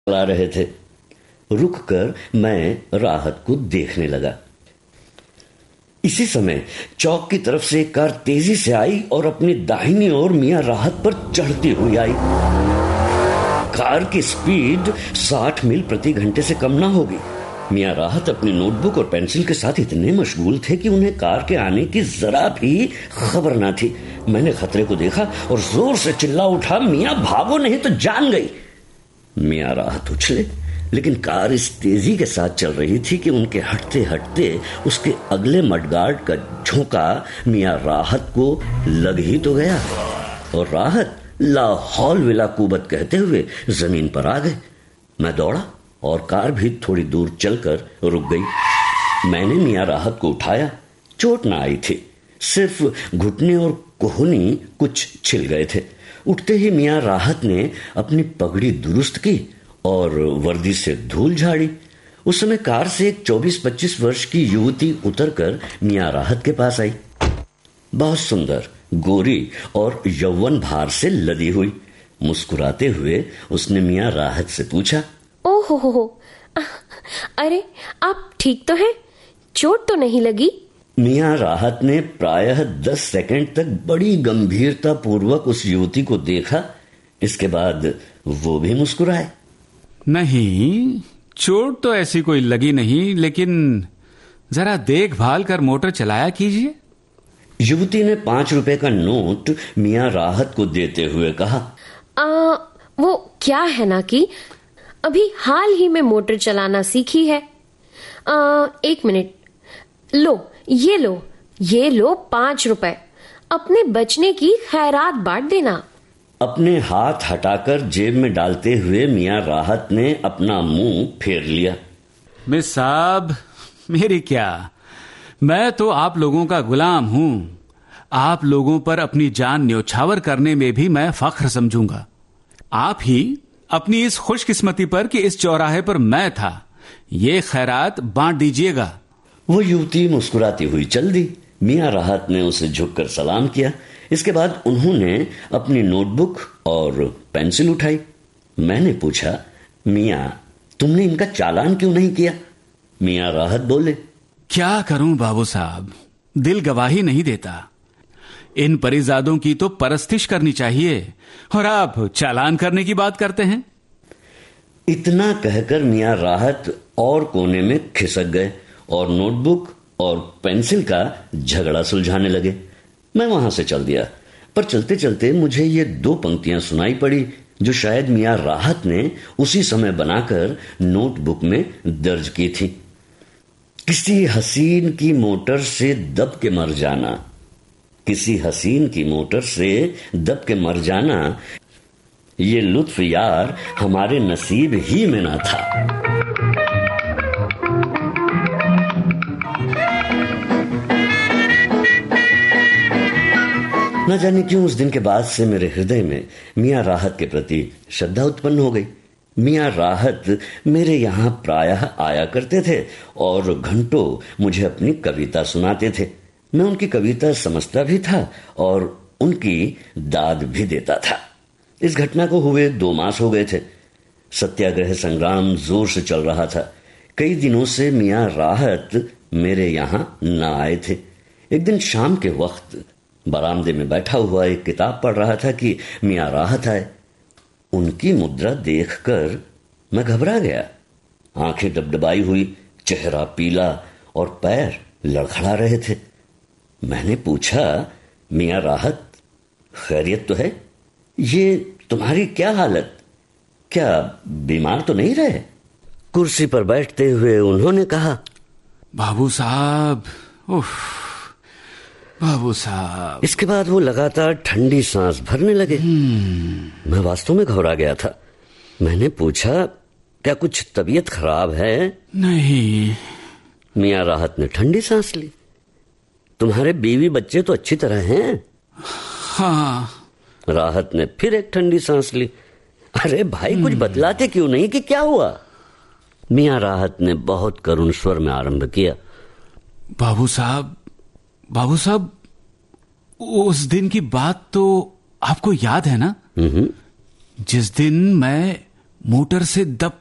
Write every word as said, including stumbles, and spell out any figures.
चला रहे थे। रुककर मैं राहत को देखने लगा। इसी समय चौक की तरफ से एक कार तेजी से आई और अपनी दाहिनी ओर मियां राहत पर चढ़ती हुई आई। कार की स्पीड साठ मील प्रति घंटे से कम ना होगी। मियां राहत अपनी नोटबुक और पेंसिल के साथ इतने मशगूल थे कि उन्हें कार के आने की जरा भी खबर ना थी। मैंने खतरे को देखा और जोर से चिल्ला उठा, मियां भागो नहीं तो जान गई। मियां राहत उछले, लेकिन कार इस तेजी के साथ चल रही थी कि उनके हटते हटते उसके अगले मडगार्ड का झोंका मियां राहत को लग ही तो गया और राहत ला हौल विला कुबत कहते हुए जमीन पर आ गए। मैं दौड़ा और कार भी थोड़ी दूर चलकर रुक गई। मैंने मियां राहत को उठाया। चोट ना आई थी, सिर्फ घुटने और कोहनी कुछ छिल गए थे। उठते ही मियां राहत ने अपनी पगड़ी दुरुस्त की और वर्दी से धूल झाड़ी। उस समय कार से एक चौबीस पच्चीस वर्ष की युवती उतरकर मियां राहत के पास आई। बहुत सुंदर, गोरी और यौवन भार से लदी हुई। मुस्कुराते हुए उसने मियां राहत से पूछा, ओहो हो हो, अरे आप ठीक तो हैं? चोट तो नहीं लगी? मियां राहत ने प्रायः दस सेकंड तक बड़ी गंभीरता पूर्वक उस युवती को देखा। इसके बाद वो भी मुस्कुराए। नहीं, चोट तो ऐसी कोई लगी नहीं, लेकिन जरा देखभाल कर मोटर चलाया कीजिए। युवती ने पांच रुपए का नोट मियां राहत को देते हुए कहा, आ, वो क्या है ना कि अभी हाल ही में मोटर चलाना सीखी है। आ, एक मिनट, लो ये लो ये लो पांच रुपए, अपने बचने की खैरात बांट देना। अपने हाथ हटाकर जेब में डालते हुए मियां राहत ने अपना मुंह फेर लिया। मिस साहब, मेरी क्या, मैं तो आप लोगों का गुलाम हूं। आप लोगों पर अपनी जान न्योछावर करने में भी मैं फख्र समझूंगा। आप ही अपनी इस खुशकिस्मती पर कि इस चौराहे पर मैं था, ये खैरात बांट दीजिएगा। वो युवती मुस्कुराती हुई चल दी। मियां राहत ने उसे झुककर सलाम किया। इसके बाद उन्होंने अपनी नोटबुक और पेंसिल उठाई। मैंने पूछा, मियां तुमने इनका चालान क्यों नहीं किया? मियां राहत बोले, क्या करूं बाबू साहब, दिल गवाही नहीं देता। इन परिजादों की तो परस्तिश करनी चाहिए और आप चालान करने की बात करते हैं। इतना कहकर मियां राहत और कोने में खिसक गए और नोटबुक और पेंसिल का झगड़ा सुलझाने लगे। मैं वहां से चल दिया, पर चलते चलते मुझे ये दो पंक्तियां सुनाई पड़ी जो शायद मियां राहत ने उसी समय बनाकर नोटबुक में दर्ज की थी। किसी हसीन की मोटर से दब के मर जाना, किसी हसीन की मोटर से दब के मर जाना, ये लुत्फ यार हमारे नसीब ही में ना था। न जाने क्यों उस दिन के बाद से मेरे हृदय में मियां राहत के प्रति श्रद्धा उत्पन्न हो गई। मियां राहत मेरे यहां प्रायः आया करते थे और घंटों मुझे अपनी कविता सुनाते थे। मैं उनकी कविता समझता भी था और उनकी दाद भी देता था। इस घटना को हुए दो मास हो गए थे। सत्याग्रह संग्राम जोर से चल रहा था। कई दिनों से मियां राहत मेरे यहां न आए थे। एक दिन शाम के वक्त बरामदे में बैठा हुआ एक किताब पढ़ रहा था कि मियां राहत आए। उनकी मुद्रा देखकर मैं घबरा गया। आंखें दबदबाई हुई, चेहरा पीला और पैर लड़खड़ा रहे थे। मैंने पूछा, मियां राहत खैरियत तो है? ये तुम्हारी क्या हालत, क्या बीमार तो नहीं रहे? कुर्सी पर बैठते हुए उन्होंने कहा, बाबू साहब, उफ बाबू साहब। इसके बाद वो लगातार ठंडी सांस भरने लगे। मैं वास्तव में घबरा गया था। मैंने पूछा, क्या कुछ तबीयत खराब है? नहीं। मियां राहत ने ठंडी सांस ली। तुम्हारे बीवी बच्चे तो अच्छी तरह हैं? हाँ। राहत ने फिर एक ठंडी सांस ली। अरे भाई, कुछ बतलाते क्यों नहीं कि क्या हुआ? मियां राहत ने बहुत करुण स्वर में आरंभ किया, बाबू साहब, बाबू साहब, उस दिन की बात तो आपको याद है ना? जिस दिन मैं मोटर से दब